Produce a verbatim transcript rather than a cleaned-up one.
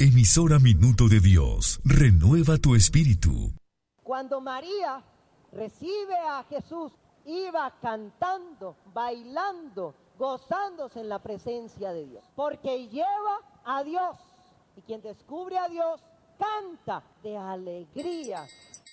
Emisora Minuto de Dios, renueva tu espíritu. Cuando María recibe a Jesús, iba cantando, bailando, gozándose en la presencia de Dios, porque lleva a Dios, y quien descubre a Dios canta de alegría.